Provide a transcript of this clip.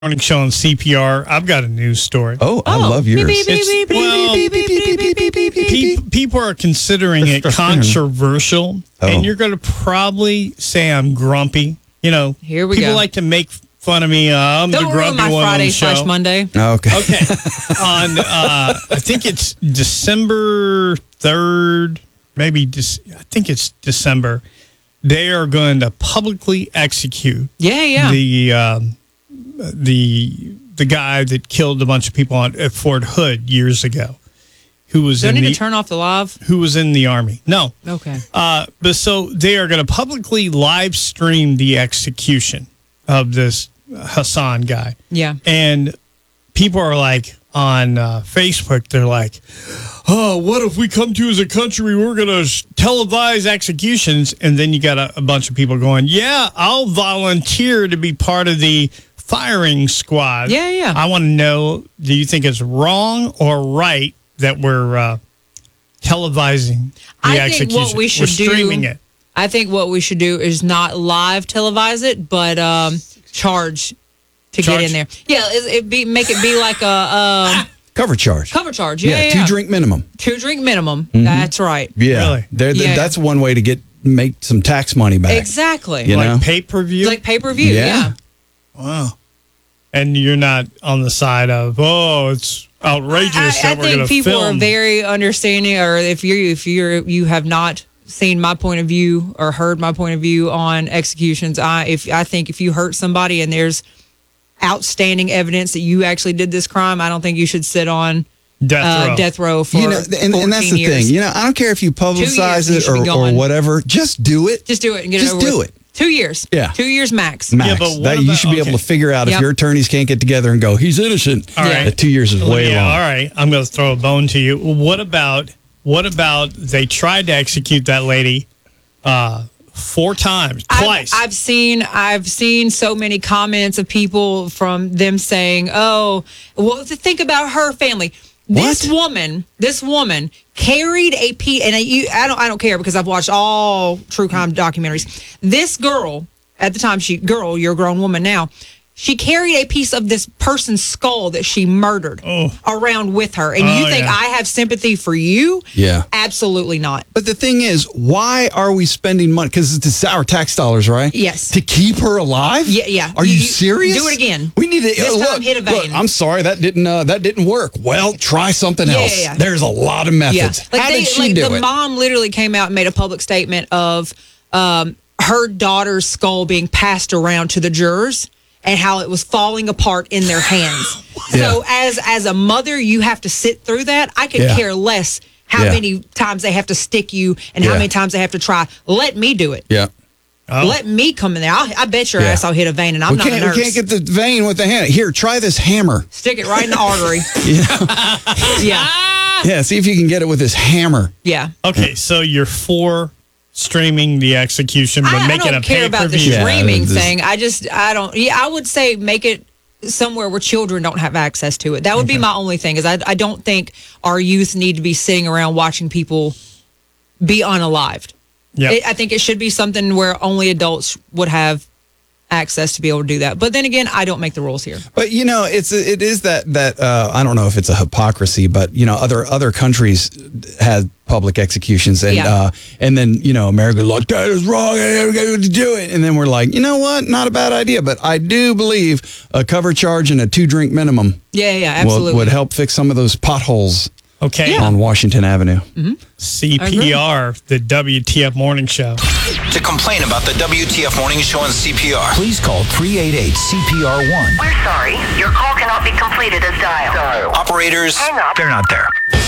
Morning show on CPR. I've got a news story. Oh, I love yours. People are considering it controversial, and you're going to probably say I'm grumpy. You know, Here we people go. like to make fun of me. I'm Don't the ruin grumpy my one on the show. Friday/Monday. Okay. Okay. On, I think it's December 3rd, maybe, I think it's December. They are going to publicly execute the guy that killed a bunch of people at Fort Hood years ago, who was Do I need to turn off the live? who was in the Army. No. Okay. But so they are going to publicly live stream the execution of this Hassan guy. Yeah. And people are like on Facebook, they're like, oh, what if we come to as a country, we're going to televise executions? And then you got a bunch of people going, yeah, I'll volunteer to be part of the firing squad. Yeah. I want to know, do you think it's wrong or right that we're televising the I execution? think what we should we're streaming it. I think what we should do is not live televise it, but charge to get in there. Yeah, make it be like a Cover charge. cover charge. Yeah, Yeah. 2 drink minimum. 2 drink minimum. That's right. Yeah. Really? Yeah. That's one way to make some tax money back. Exactly. You know? Like pay-per-view? Like pay-per-view. Yeah. Yeah. Wow. And you're not on the side of, it's outrageous that we're going I think to people film. are very understanding, or if you have not seen my point of view or heard my point of view on executions, I think if you hurt somebody and there's outstanding evidence that you actually did this crime, I don't think you should sit on death row for and that's the years. thing. I don't care if you publicize you it should be or going. whatever. Just do it. Just do it and get Just it over do with. it. 2 years. Yeah. 2 years max. Max. Yeah, but what You about- should be able to figure out if Yep. your attorneys can't get together and go, he's innocent. All right. That 2 years is way long. All right. I'm going to throw a bone to you. What about they tried to execute that lady 4 times, twice? I've seen so many comments of people from them saying, "Oh, well, think about her family." This woman carried a piece, and I don't care because I've watched all true crime documentaries. This girl, at the time, you're a grown woman now. She carried a piece of this person's skull that she murdered around with her. And you think I have sympathy for you? Yeah. Absolutely not. But the thing is, why are we spending money? Because it's our tax dollars, right? Yes. To keep her alive? Yeah. Are you serious? Do it again. We need to This time hit a vein. Look, I'm sorry that didn't work. Well, try something else. Yeah. There's a lot of methods. Like How did she do the it? mom literally came out and made a public statement of her daughter's skull being passed around to the jurors and how it was falling apart in their hands. So as a mother, you have to sit through that. I could care less how many times they have to stick you and how many times they have to try. Let me do it. Yeah. Let me come in there. I bet your ass I'll hit a vein, and I'm not a nurse. We can't get the vein with the hand. Here, try this hammer. Stick it right in the artery. Yeah. Yeah, see if you can get it with this hammer. Yeah. Okay, so you're for streaming the execution, but I make it a don't care about the pay-per-view. streaming this- thing. I don't. Yeah, I would say make it somewhere where children don't have access to it. That would be my only thing. Is I don't think our youth need to be sitting around watching people be unalived. Yeah. I think it should be something where only adults would have access to be able to do that. But then again, I don't make the rules here. But it is that I don't know if it's a hypocrisy, but other countries had public executions and then America's like, that is wrong, I got to do it, and then we're like, you know what, not a bad idea, but I do believe a cover charge and a 2 drink minimum Yeah, absolutely. would help fix some of those potholes Okay. on Washington Avenue. CPR, the WTF Morning Show. To complain about the WTF Morning Show on CPR, please call 388-CPR-1. We're sorry. Your call cannot be completed as dialed. Operators, Hang up. they're not there.